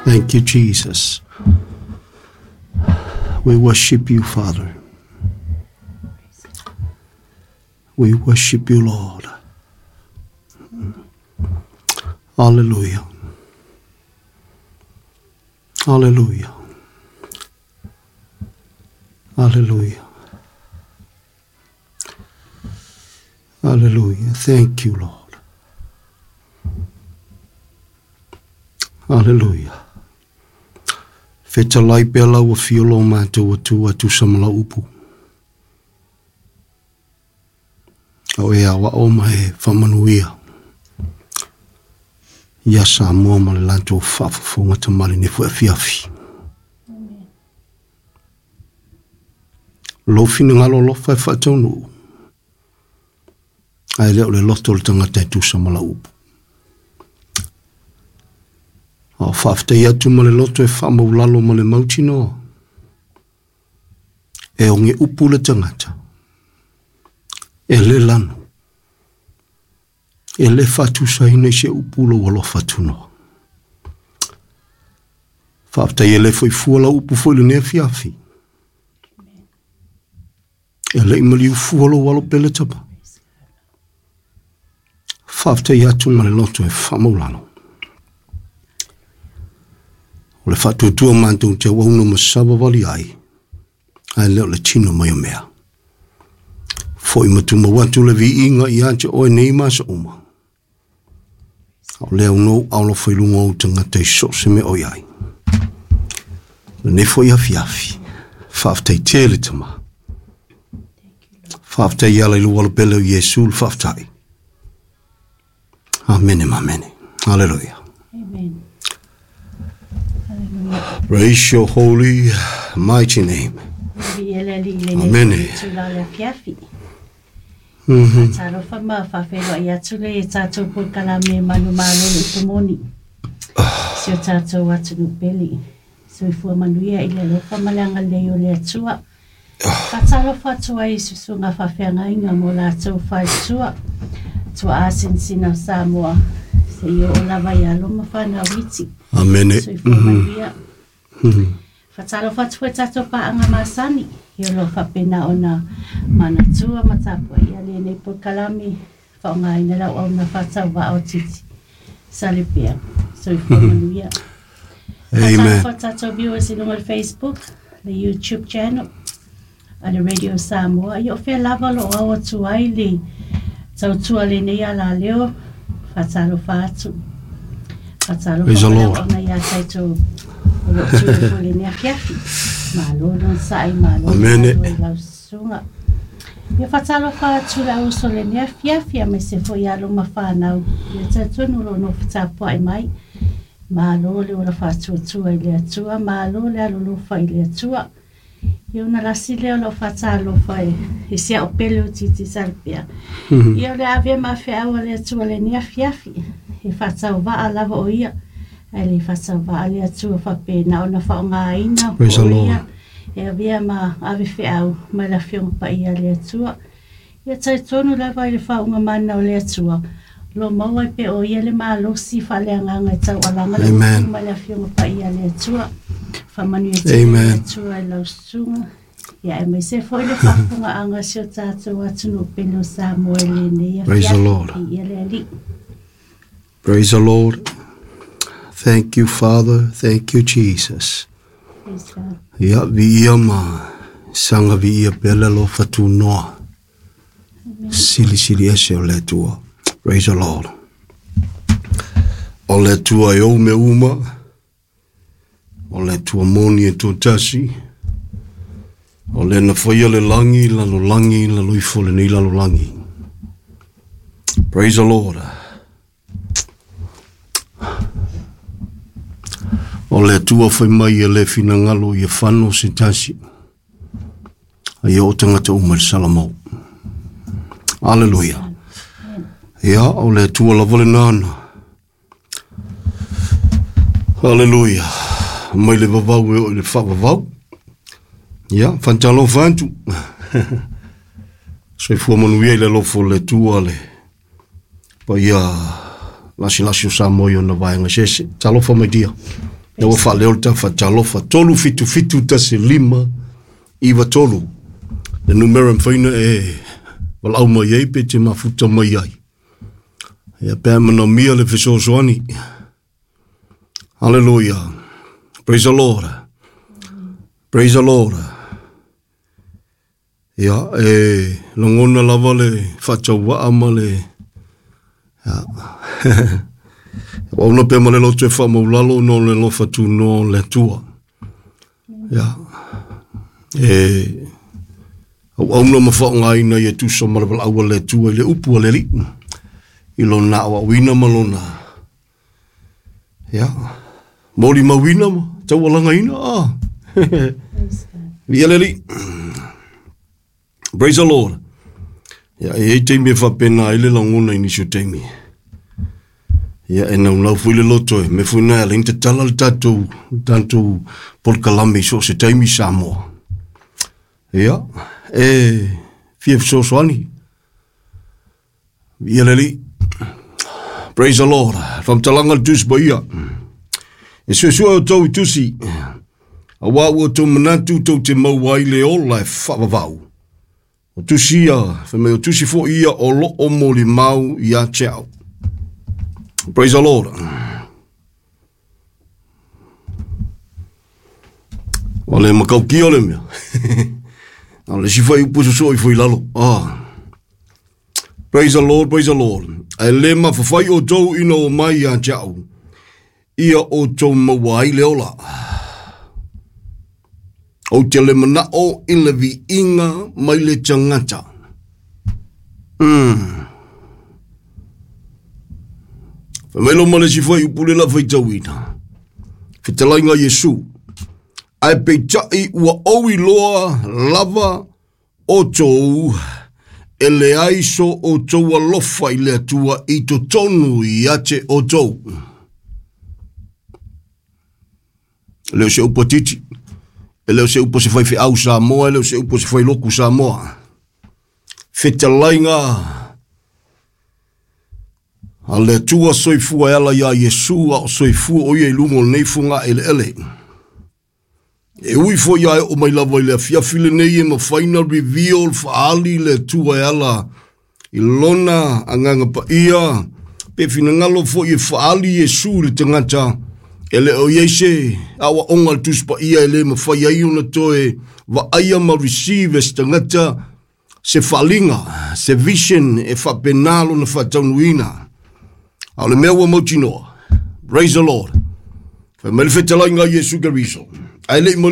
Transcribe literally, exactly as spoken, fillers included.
Thank you, Jesus. We worship you, Father. We worship you, Lord. Hallelujah. Hallelujah. Hallelujah. Hallelujah. Thank you, Lord. Hallelujah. Feta lai pela wa fiolo mātou atu atu samala upu. O ea wa o mai whamanuia. Ia sa mua ma le lanto whafafonga tamari ne fua fiafi. Lo fina ngalo lo fai whatonu. Ai leo le loto le tangata tu samala upu. O whafta ia tu ma le loto e whamaulalo ma le mauti noa. E o nge upu le tangata. E le lano. E le fatu saina se upulo walo fatu no. Whafta e le foi fuala upu foi le nea fiafi. E le imali u fualo walo pele tapa. Whafta e atu ma le loto e whamaulalo. O le fatu e tua mantou te wauno masaba wali ai. Ai leo le tino mai o mea. Foi matuma watu le vi inga i anche oe nei masa uma. Au leo no aulo foi lunga o tangata i so se me oi ai. Le ne foi afi afi. Whafta i tele tama. Whafta i ala i luwala pele o Yesu le whaftai. Amen and amen. Hallelujah. Amen. Hallelujah. Praise your holy, mighty name. Amen. Mhm. Taro fa ma fa fe wa ya tsule e tato po kalame manu malo le tumoni. Sio tato wa tunu peli. So fu manuia ile lo fa malanga le yo le tsua. Ka taro fa tsua i su nga fa fe nga inga mo la tso fa tsua. Tsua asin sina Samoa. Se yo la va ya lo ma fa na witi. Amen. So fu manuia. Mhm. Fa taro fa tsua tato pa anga masani. Yo lo fa pena ona mana tua matapo ia le nei po kalami fa nga ina la o na fa tsa va o titi salipia so i fa manuia. Amen. Fa tsa tsa viewers in on Facebook, the YouTube channel, and the Radio Samoa. Yo fe lava lo o tu ai le tsa tu ale nei ala leo fa tsa lo fa tu fa tsa lo fa na ia sai tu o tu le nei fiafi. Malo non sai malo. Amen. Sunga. Ia fatalo fa tula uso le nea fiafia me se foi alo mafanau. Ia tatunu lo no fitapo ai mai. Malo le ora fa tua ile atua, malo le alo lo fa ile atua. Ia una la sile lo fatalo fa e sia o pelo titi salpia. Ia le ave ma fea le atua le nea fiafi. E fatau va alava o ia. Ele fatau va ale atua fa pena ona fa nga ina. Praise the Lord. E via ma ave feau mai la fiong pa ia le atua. Ia tai tonu la vai le fa unga mana o le atua. Lo mau ai pe o ia le malo si fa le anga e tau alanga le mai la fiong pa ia le atua. Fa manu e le atua e lau sunga. Ia e mai se foi le fa unga anga sio tatu atunu pelo Samoa le ne. Praise the Lord. Praise the Lord. Thank you, Father. Thank you, Jesus. Ia vi ia ma sanga vi ia pela lo fatu noa. Sili sili ese o le tua. Praise the Lord. O le tua e o me uma. O le tua moni e tō tasi. O le na whaia le langi, lalo langi, lalo ifo le ni lalo langi. Praise the Lord. O le tua whai mai e le fina ngalo i e whano se tasi. A ia o tangata umar salamau. Hallelujah. Ia o le tua la vole nana. Hallelujah. Mai le vavau e o le whawavau. Ia, whantalo whantu. So i fua manuia i le lofo le tua le. Pa ia lasi lasi o Samoa i o na vaenga sese. Talofa mai dia. E wa fa leo ta fa talofa tolu fitu fitu ta se lima iwa tolu. Le numero mfaina e wala au mai pe te mafuta mai ai. Ya pe mana mia le fiso soani. Hallelujah. Praise the Lord. Praise the Lord. Ya e longona lava le facha wa amale. Ya. Ona pe male lo te fa mo lalo no le lo fatu no le tua. Ya. E au no ma fa ngai na ye tu so mar bal au le tua le upu le li. Ilo na wa wina malona. Ya. Moli ma wina ma tau wala ngai na. Ah. Li Praise the Lord. Ya e te me fa pena ile langona ini so te me. Ya e na una fuile loto me funa le inte tala tatu tanto por kalami so se te mi samo. Ya e fief so swani. Yeleli. Praise the Lord. From talanga dus boia. E so so to tusi. A wa wo to manatu to te mawai le o lai fa o tusia, fa me o tusi fo ia o lo o moli mau ia chao. Praise the Lord. Wale makau ki ole mea. Ale si fai upuso so i fai lalo. Ah. Praise the Lord, praise the Lord. E lema fa fai o tau ino o mai ia chao. Ia o tau mawai leola. O te le mana o in le vi inga mai le tangata. Mm. Whamelo male si fai upule la fai tawina. Whitalainga Yesu. Ai pe tai ua owi loa lava o tou. E le aiso o tou alofa i le atua i to tonu i ate o tou. Leo se upatiti. E leo se upo se fai fi au Samoa, e leo se upo se fai loku Samoa. Whetalainga. A le tua soifua ala ia Yesu a o soifua o ia ilungo neifunga ele ele. E ui fo ia o mai lava i le fiafile nei e ma final reveal faali le tua ala i lona anganga pa ia. Pe fina ngalo fo i faali Yesu le tangata. Ele o yeise awa onga tuspa ia ele ma fai ai ona toe wa aia ma receive sta ngata se falinga se vision e fa penalo na fa taunuina ale mewa motino. Praise the Lord. Fa melfetala nga Yesu Kristo. Ele